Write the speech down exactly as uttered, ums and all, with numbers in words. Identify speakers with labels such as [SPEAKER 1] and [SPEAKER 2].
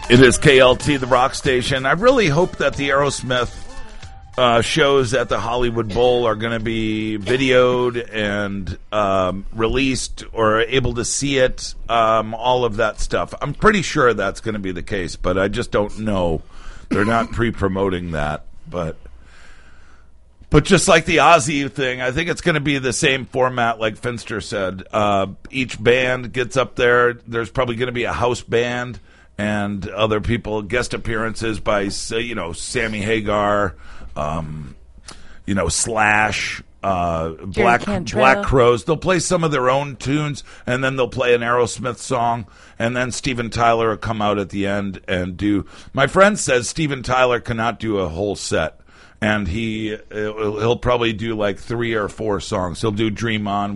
[SPEAKER 1] It is K L T, the rock station. I really hope that the Aerosmith uh, shows at the Hollywood Bowl are going to be videoed and um, released or able to see it, um, all of that stuff. I'm pretty sure that's going to be the case, but I just don't know. They're not pre-promoting that, but... But just like the Ozzy thing, I think it's going to be the same format like Finster said. Uh, each band gets up there. There's probably going to be a house band and other people, guest appearances by, you know, Sammy Hagar, um, you know, Slash, uh, Black Black Crowes. They'll play some of their own tunes, and then they'll play an Aerosmith song, and then Steven Tyler will come out at the end and do... My friend says Steven Tyler cannot do a whole set. And he, he'll probably do like three or four songs. He'll do Dream On,